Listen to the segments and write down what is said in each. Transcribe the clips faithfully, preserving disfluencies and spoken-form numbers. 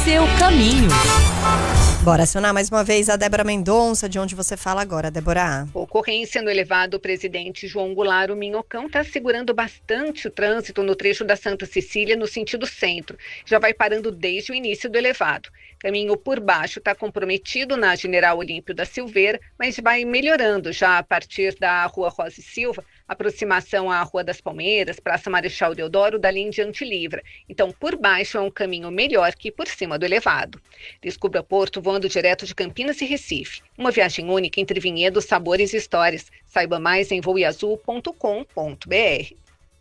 seu caminho. Bora acionar mais uma vez a Débora Mendonça, de onde você fala agora, Débora. Ocorrência no elevado Presidente João Goulart, o Minhocão está segurando bastante o trânsito no trecho da Santa Cecília no sentido centro. Já vai parando desde o início do elevado. Caminho por baixo está comprometido na General Olímpio da Silveira, mas vai melhorando já a partir da Rua Rosa e Silva, aproximação à Rua das Palmeiras, Praça Marechal Deodoro, dali em diante livra. Então, por baixo é um caminho melhor que por cima do elevado. Descubra Porto voando direto de Campinas e Recife. Uma viagem única entre vinhedos, sabores e histórias. Saiba mais em voeazul ponto com ponto br.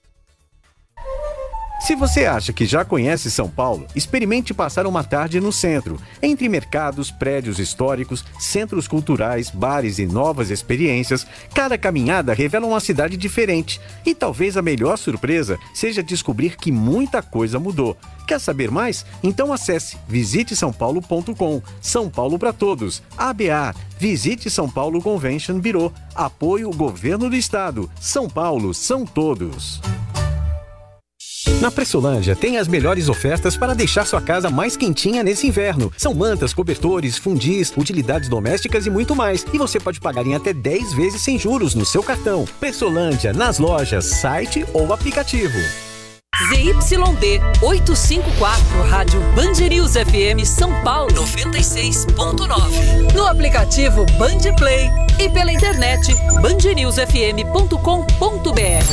Se você acha que já conhece São Paulo, experimente passar uma tarde no centro, entre mercados, prédios históricos, centros culturais, bares e novas experiências. Cada caminhada revela uma cidade diferente. E talvez a melhor surpresa seja descobrir que muita coisa mudou. Quer saber mais? Então acesse visite são paulo ponto com. São Paulo para todos. A B A. Visite São Paulo Convention Bureau. Apoio Governo do Estado. São Paulo são todos. Na Pressolândia tem as melhores ofertas para deixar sua casa mais quentinha nesse inverno. São mantas, cobertores, fundis, utilidades domésticas e muito mais. E você pode pagar em até dez vezes sem juros no seu cartão. Pressolândia, nas lojas, site ou aplicativo. Z Y D oitocentos e cinquenta e quatro, Rádio Band News F M São Paulo noventa e seis ponto nove. No aplicativo Band Play e pela internet band news f m ponto com ponto b r.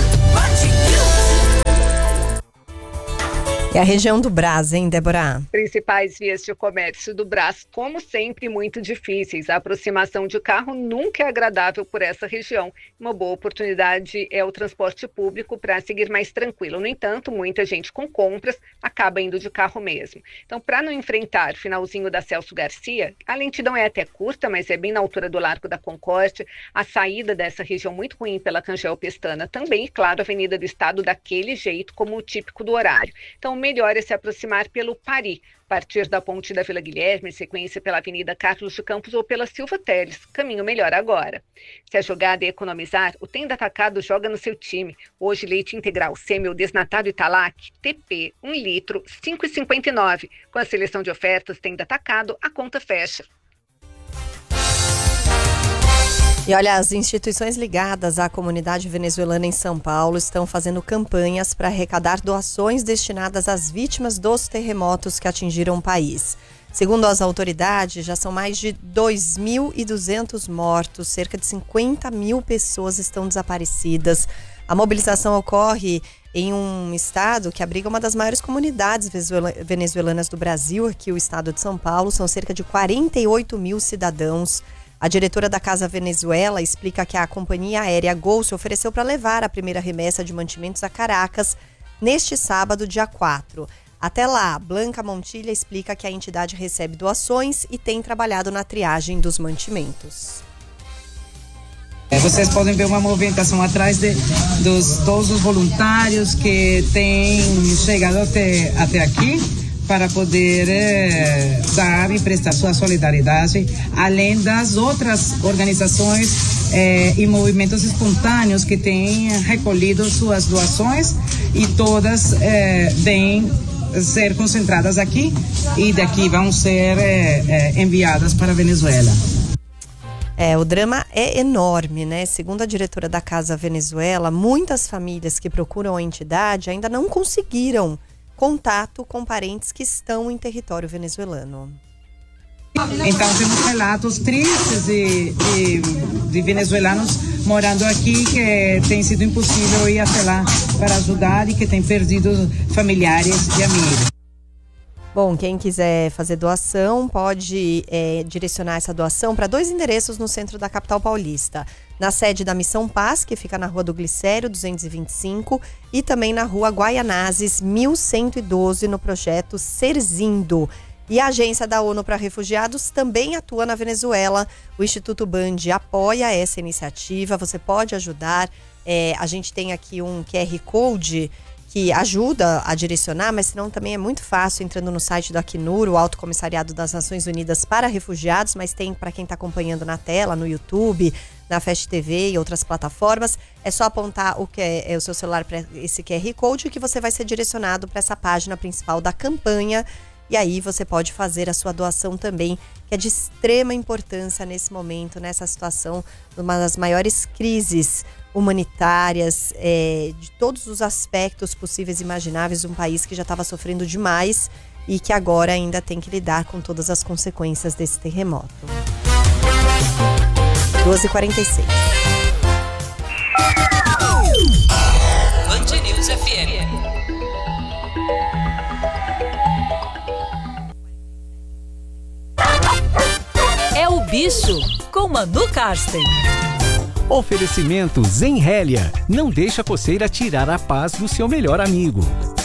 É a região do Brás, hein, Débora? Principais vias de comércio do Brás, como sempre, muito difíceis. A aproximação de carro nunca é agradável por essa região. Uma boa oportunidade é o transporte público para seguir mais tranquilo. No entanto, muita gente com compras acaba indo de carro mesmo. Então, para não enfrentar o finalzinho da Celso Garcia, a lentidão é até curta, mas é bem na altura do Largo da Concórdia. A saída dessa região muito ruim pela Cangel Pestana também, e claro, a Avenida do Estado daquele jeito, como o típico do horário. Então, o melhor é se aproximar pelo Pari, a partir da ponte da Vila Guilherme, sequência pela Avenida Carlos de Campos ou pela Silva Teles. Caminho melhor agora. Se a jogada é economizar, o Tenda Atacado joga no seu time. Hoje, leite integral, semi ou desnatado Italac, T P, um litro, cinco reais e cinquenta e nove centavos. Com a seleção de ofertas Tenda Atacado, a conta fecha. E olha, as instituições ligadas à comunidade venezuelana em São Paulo estão fazendo campanhas para arrecadar doações destinadas às vítimas dos terremotos que atingiram o país. Segundo as autoridades, já são mais de dois mil e duzentos mortos, cerca de cinquenta mil pessoas estão desaparecidas. A mobilização ocorre em um estado que abriga uma das maiores comunidades venezuelanas do Brasil, aqui o estado de São Paulo. São cerca de quarenta e oito mil cidadãos. A diretora da Casa Venezuela explica que a companhia aérea Gol se ofereceu para levar a primeira remessa de mantimentos a Caracas neste sábado, dia quatro. Até lá, Blanca Montilha explica que a entidade recebe doações e tem trabalhado na triagem dos mantimentos. Vocês podem ver uma movimentação atrás de dos, todos os voluntários que têm chegado até, até aqui, para poder eh, dar e prestar sua solidariedade, além das outras organizações eh, e movimentos espontâneos que têm recolhido suas doações e todas eh, vêm ser concentradas aqui e daqui vão ser eh, eh, enviadas para a Venezuela. É, o drama é enorme, né? Segundo a diretora da Casa Venezuela, muitas famílias que procuram a entidade ainda não conseguiram contato com parentes que estão em território venezuelano. Então temos relatos tristes de, de, de venezuelanos morando aqui que tem sido impossível ir até lá para ajudar e que tem perdido familiares e amigos. Bom, quem quiser fazer doação pode é, direcionar essa doação para dois endereços no centro da capital paulista. Na sede da Missão Paz, que fica na Rua do Glicério, duzentos e vinte e cinco, e também na Rua Guaianazes, mil cento e doze, no projeto Serzindo. E a Agência da ONU para Refugiados também atua na Venezuela. O Instituto Band apoia essa iniciativa, você pode ajudar. É, a gente tem aqui um Q R Code que ajuda a direcionar, mas senão também é muito fácil entrando no site do Acnur, o Alto Comissariado das Nações Unidas para Refugiados, mas tem para quem está acompanhando na tela, no YouTube, na Fast T V e outras plataformas. É só apontar o, que é, é o seu celular para esse Q R Code que você vai ser direcionado para essa página principal da campanha E aí você pode fazer a sua doação também, que é de extrema importância nesse momento, nessa situação, uma das maiores crises humanitárias, é, de todos os aspectos possíveis e imagináveis, um país que já estava sofrendo demais e que agora ainda tem que lidar com todas as consequências desse terremoto. doze e quarenta e seis. Band News F M. É o bicho com Manu Karsten. Oferecimento Zenrélia. Não deixa a coceira tirar a paz do seu melhor amigo.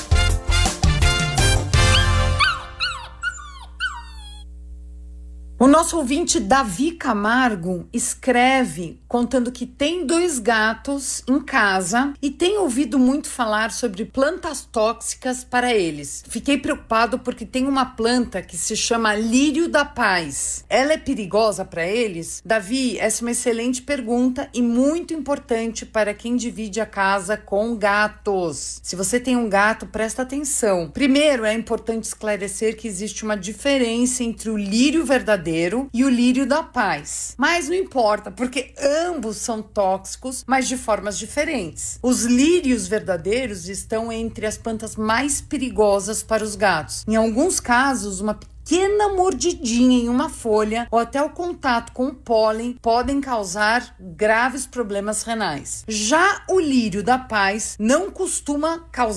O nosso ouvinte Davi Camargo escreve contando que tem dois gatos em casa e tem ouvido muito falar sobre plantas tóxicas para eles. Fiquei preocupado porque tem uma planta que se chama lírio da paz. Ela é perigosa para eles? Davi, essa é uma excelente pergunta e muito importante para quem divide a casa com gatos. Se você tem um gato, presta atenção. Primeiro, é importante esclarecer que existe uma diferença entre o lírio verdadeiro e o lírio da paz. Mas não importa, porque ambos são tóxicos, mas de formas diferentes. Os lírios verdadeiros estão entre as plantas mais perigosas para os gatos. Em alguns casos, uma pequena mordidinha em uma folha ou até o contato com o pólen podem causar graves problemas renais. Já o lírio da paz não costuma causar